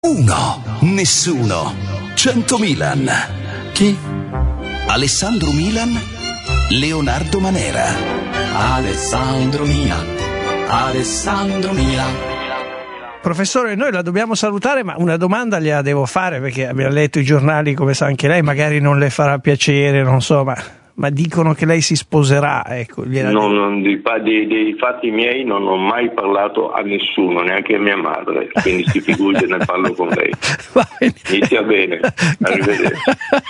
Uno, nessuno, 100 Milan. Chi? Alessandro Milan, Leonardo Manera. Alessandro Milan, Alessandro Milan. Professore, noi la dobbiamo salutare, ma una domanda gliela devo fare, perché abbiamo letto i giornali, come sa anche lei, magari non le farà piacere, non so, ma dicono che lei si sposerà, ecco. Dei fatti miei non ho mai parlato a nessuno, neanche a mia madre, quindi si figuri se ne parlo con lei. Inizia bene, arrivederci.